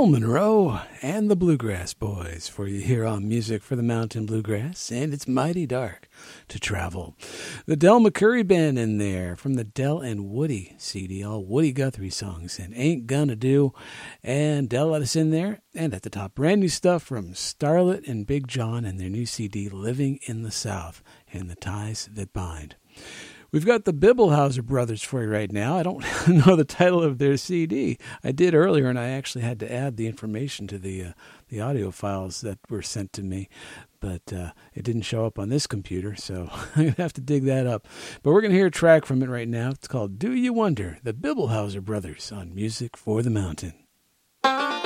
Del Monroe and the Bluegrass Boys for you here on Music for the Mountain Bluegrass, and it's mighty dark to travel. The Del McCoury Band in there from the Del and Woody CD, all Woody Guthrie songs, and Ain't Gonna Do, and Del let us in there. And at the top, brand new stuff from Starlet and Big John and their new CD, Living in the South and the Ties That Bind. We've got the Bibelhauser Brothers for you right now. I don't know the title of their CD. I did earlier, and I actually had to add the information to the audio files that were sent to me, but it didn't show up on this computer, so I'm going to have to dig that up. But we're going to hear a track from it right now. It's called Do You Wonder? The Bibelhauser Brothers on Music for the Mountain.